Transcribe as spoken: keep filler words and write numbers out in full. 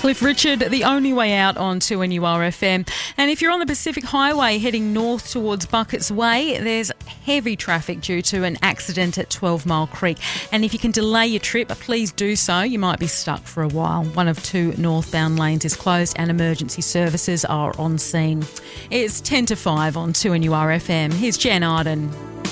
Cliff Richard, the only way out on two N U R F M. And if you're on the Pacific Highway heading north towards Buckets Way, there's heavy traffic due to an accident at twelve Mile Creek. And if you can delay your trip, please do so. You might be stuck for a while. One of two northbound lanes is closed and emergency services are on scene. It's ten to five on two N U R F M. Here's Jen Arden.